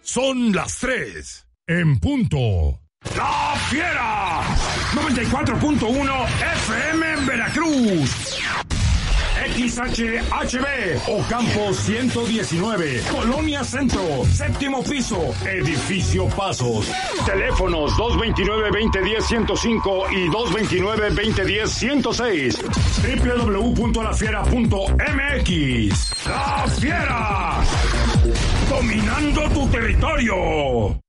Son las 3 en punto. ¡La Fiera! 94.1 FM en Veracruz. XHHB, Ocampo 119, Colonia Centro, séptimo piso, Edificio Pasos. Teléfonos 229-2010-105 y 229-2010-106. www.lafiera.mx. ¡La Fiera! Dominando tu territorio.